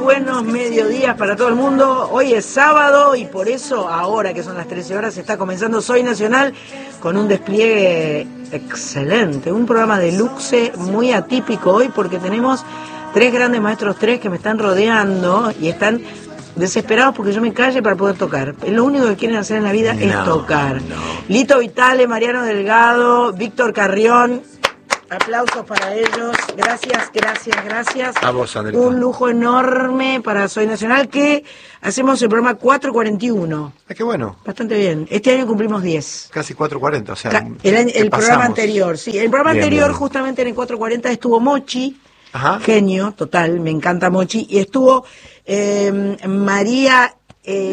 buenos mediodías para todo el mundo. Hoy es sábado y por eso, ahora que son las 13 horas, está comenzando Soy Nacional con un despliegue excelente. Un programa de luxe muy atípico hoy porque tenemos tres grandes maestros que me están rodeando y están desesperados porque yo me calle para poder tocar. Lo único que quieren hacer en la vida es tocar. Lito Vitale, Mariano Delgado, Víctor Carrión. Aplausos para ellos, gracias. A vos, Andrés. Un lujo enorme para Soy Nacional, que hacemos el programa 441. Qué bueno. Bastante bien. Este año cumplimos 10. Casi 440, o sea... El programa anterior, sí. El programa anterior, justamente en el 440, estuvo Mochi. Ajá. Genio, total, me encanta Mochi. Y estuvo María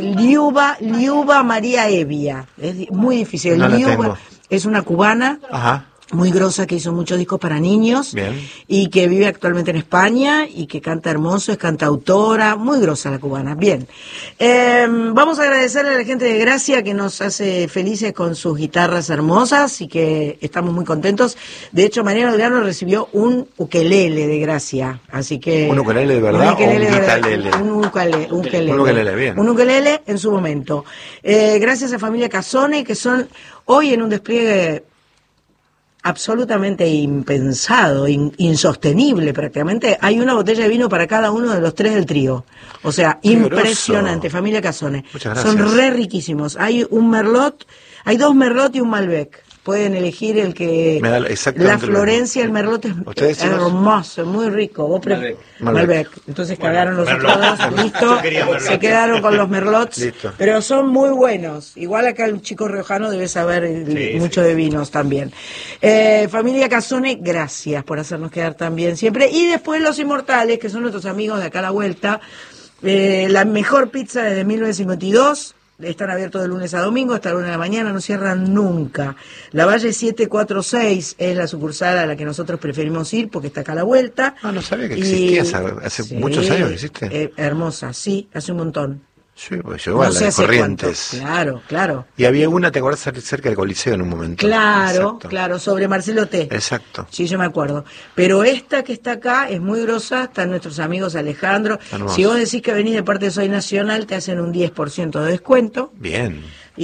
Liuba María Evia. Es muy difícil. No Liuba es una cubana. Ajá. Muy grosa, que hizo muchos discos para niños. Bien. Y que vive actualmente en España y que canta hermoso, es cantautora, muy grosa la cubana. Bien, vamos a agradecerle a la gente de Gracia que nos hace felices con sus guitarras hermosas y que estamos muy contentos. De hecho, Mariano Delgado recibió un ukelele de Gracia, así que... ¿Un ukelele de verdad o un guitarlele? Un ukelele. Un ukelele, bien. Un ukelele en su momento. Gracias a familia Casone, que son hoy en un despliegue absolutamente impensado, insostenible prácticamente. Hay una botella de vino para cada uno de los tres del trío. O sea, qué impresionante. groso. Familia Casone. Muchas gracias. Son re riquísimos. Hay un Merlot, hay dos Merlot y un Malbec. Pueden elegir el que... La Florencia, el Merlot es hermoso, muy rico. Vos Malbec. Entonces cagaron los otros dos, listo. Se quedaron con los Merlots, listo. Pero son muy buenos. Igual acá el chico riojano debe saber mucho de vinos también. Familia Casone, gracias por hacernos quedar tan bien siempre. Y después Los Inmortales, que son nuestros amigos de acá a la vuelta. La mejor pizza desde 1952. Están abiertos de lunes a domingo hasta la 1 de la mañana, no cierran nunca. La Valle 746 es la sucursal a la que nosotros preferimos ir porque está acá a la vuelta. Ah, no sabía que existía, hace muchos años que existe. Hermosa, sí, hace un montón. Sí, pues llegó a las Corrientes. Claro. Y había una, ¿te acuerdas? Cerca del Coliseo en un momento. Claro, sobre Marcelo T. Exacto. Sí, yo me acuerdo. Pero esta que está acá es muy grosa, están nuestros amigos Alejandro. Hermoso. Si vos decís que venís de parte de Soy Nacional, te hacen un 10% de descuento. Bien.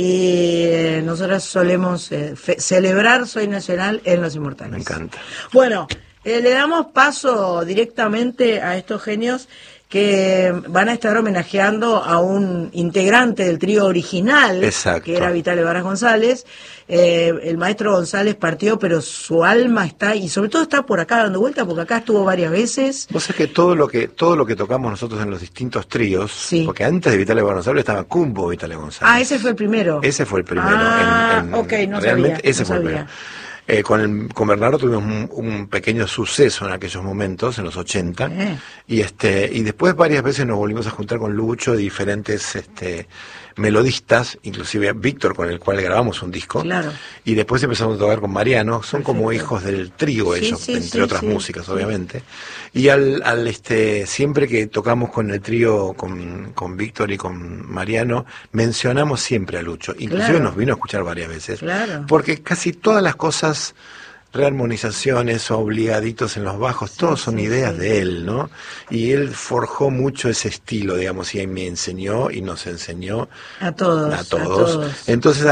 Y nosotros solemos celebrar Soy Nacional en Los Inmortales. Me encanta. Bueno, le damos paso directamente a estos genios que van a estar homenajeando a un integrante del trío original, exacto, que era Vitale Varas González. El maestro González partió, pero su alma está, y sobre todo está por acá dando vuelta, porque acá estuvo varias veces. Vos sabés que todo lo que tocamos nosotros en los distintos tríos, sí, porque antes de Vitale Varas González estaba Cumbo Vitale González. Ah, ese fue el primero. Ese fue el primero. Ok, no realmente sabía. Ese fue el primero. Con Bernardo tuvimos un pequeño suceso en aquellos momentos, en los 80, y después varias veces nos volvimos a juntar con Lucho, diferentes melodistas, inclusive Víctor, con el cual grabamos un disco, claro, y después empezamos a tocar con Mariano. Son como hijos del trío ellos, sí, entre otras músicas, obviamente. Y siempre que tocamos con el trío, con Víctor y con Mariano, mencionamos siempre a Lucho, inclusive claro, nos vino a escuchar varias veces, claro, porque casi todas las cosas, rearmonizaciones, obligaditos en los bajos, todos son ideas de él, ¿no? Y él forjó mucho ese estilo, digamos, y me enseñó y nos enseñó a todos. Entonces,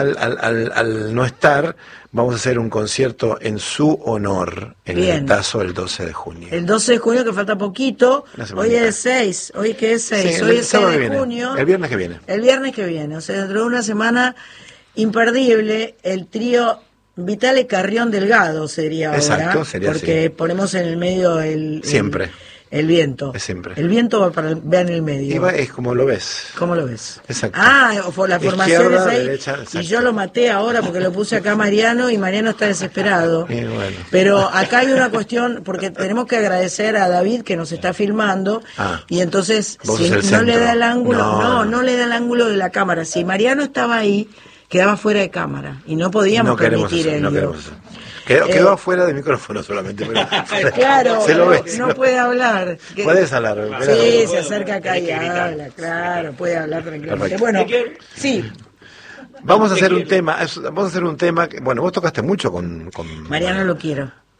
al no estar, vamos a hacer un concierto en su honor en el Tazo el 12 de junio. El 12 de junio, que falta poquito. Hoy es 6. ¿Hoy qué es 6? Sí, hoy es 6 de junio. El viernes que viene. El viernes que viene. O sea, dentro de una semana imperdible, el trío Vitale Carrión Delgado sería. Exacto, ahora, sería porque así. Ponemos en el medio siempre. El viento. Es siempre. El viento va para vean el medio. Es como lo ves. ¿Cómo lo ves? Exacto. Ah, la formación Izquierda, es ahí. derecha, y yo lo maté ahora porque lo puse acá a Mariano y Mariano está desesperado. Bueno. Pero acá hay una cuestión, porque tenemos que agradecer a David que nos está filmando. Y entonces, si no le da el ángulo, no le da el ángulo de la cámara. Si Mariano estaba ahí, quedaba fuera de cámara y no podíamos permitir el Quedó afuera del micrófono solamente. Pero claro, se lo ve, no puede hablar. Puedes hablar. Sí, se acerca acá y habla, claro, puede hablar tranquilamente. Bueno, sí. Vamos a hacer un tema, que, bueno, vos tocaste mucho con Mariano lo quiero.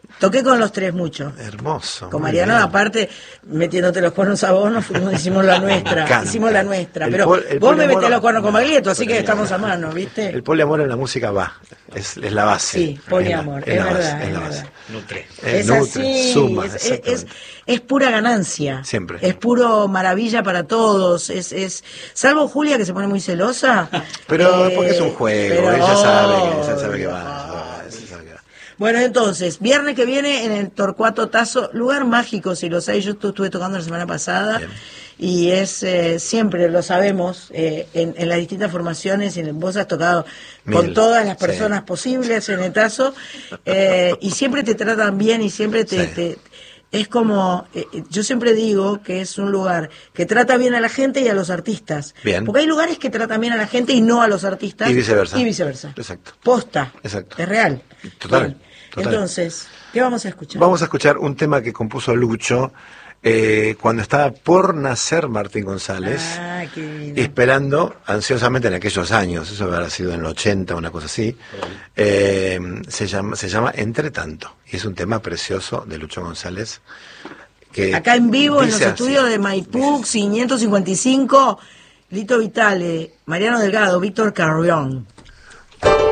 Toqué con los tres mucho. Hermoso. Con Mariano, aparte, metiéndote los cuernos a vos, hicimos la nuestra. Hicimos la nuestra. Pero vos me metés los cuernos con Baglietto, así que estamos a mano, ¿viste? El poliamor en la música va. Es la base. Sí, poliamor, es verdad. Es la base. Nutre. Es así, suma. Es pura ganancia. Siempre. Es puro maravilla para todos. Salvo Julia, que se pone muy celosa. Pero porque es un juego, ella sabe que va. Bueno, entonces, viernes que viene en el Torcuato Tazo, lugar mágico, si lo sabéis, yo estuve tocando la semana pasada. Bien. Y es, siempre lo sabemos, en las distintas formaciones, vos has tocado con todas las personas posibles en el Tazo, y siempre te tratan bien y siempre es como, yo siempre digo que es un lugar que trata bien a la gente y a los artistas. Bien. Porque hay lugares que tratan bien a la gente y no a los artistas. Y viceversa. Exacto. Posta. Exacto. Es real. Total. Entonces, ¿qué vamos a escuchar? Vamos a escuchar un tema que compuso Lucho cuando estaba por nacer Martín González, esperando ansiosamente en aquellos años, eso habrá sido en el 80, una cosa así, se llama Entre Tanto, y es un tema precioso de Lucho González. Que acá en vivo, en los estudios de Maipú, 555, Lito Vitale, Mariano Delgado, Víctor Carrión.